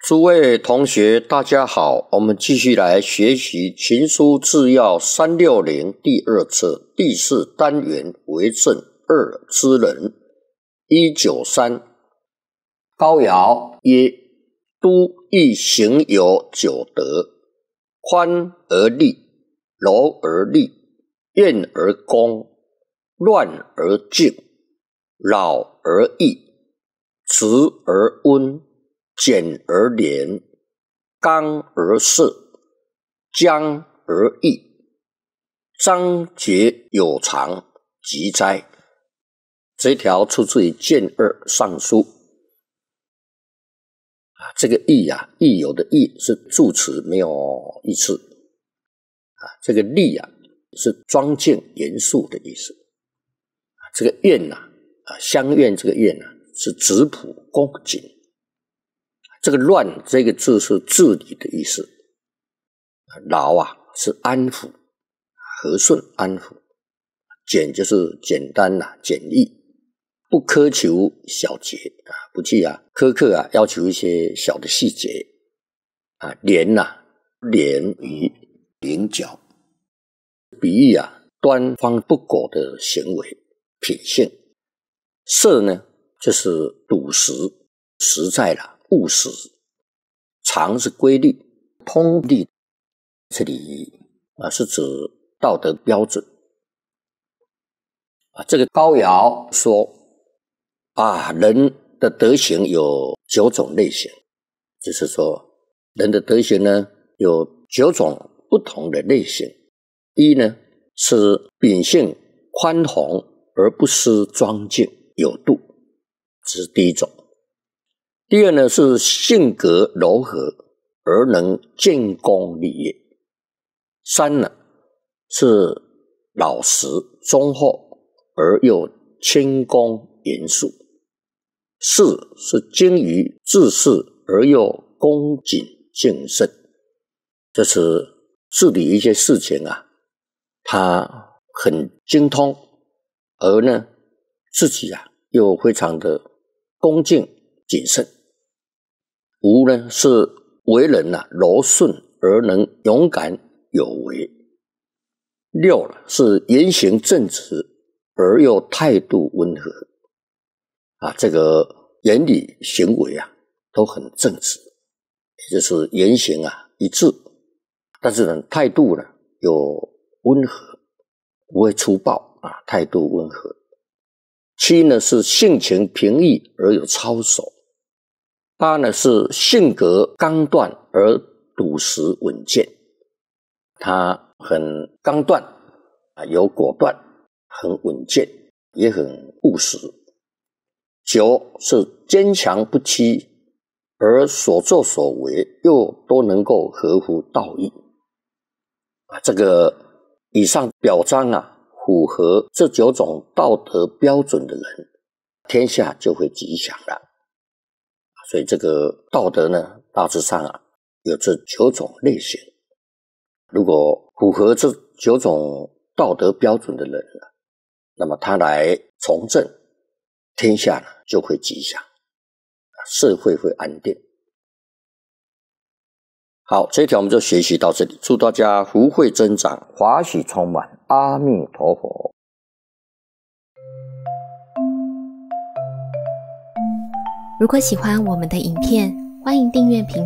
诸位同学大家好，我们继续来学习《群书治要360》第二册第4单元为政2之人。193高尧曰：都邑行有九德，宽而立，柔而利，怨而恭，乱而静，扰而易，直而温，简而廉，刚而涩，僵而易，章节有常，吉哉。这一条出自于谏2上书。这个义义有的义是助词，没有义次。这个立是庄敬严肃的意思。这个怨乡怨，这个怨是质朴恭谨。这个乱这个字是治理的意思。劳是安抚和顺安抚。简就是简单简易，不苛求小节不去苛刻要求一些小的细节廉廉于棱角，比喻端方不苟的行为品性。色就是笃实实在务实。常是规律通例，这里是指道德标准。这个高尧说人的德行有9种类型，就是说人的德行有9种不同的类型。一是秉性宽宏而不失庄敬有度，这是第一种。第二是性格柔和而能建功立业。3是老实忠厚而又谦恭严肃。4是精于治事而又恭谨敬慎，这是治理一些事情他很精通，而自己又非常的恭敬谨慎。5是为人柔顺而能勇敢有为。6是言行正直而又态度温和这个言语行为都很正直，也就是言行一致，但是态度有温和，不会粗暴态度温和。7是性情平易而有操守。8是性格刚断而笃实稳健，他很刚断有果断，很稳健，也很务实。9是坚强不屈，而所作所为又都能够合乎道义这个以上表彰符合这9种道德标准的人，天下就会吉祥了。所以这个道德大致上有这9种类型。如果符合这9种道德标准的人那么他来从政，天下就会吉祥，社会会安定。好，这一条我们就学习到这里，祝大家福慧增长，华喜充满，阿弥陀佛。 如果喜欢我们的影片，欢迎订阅频道。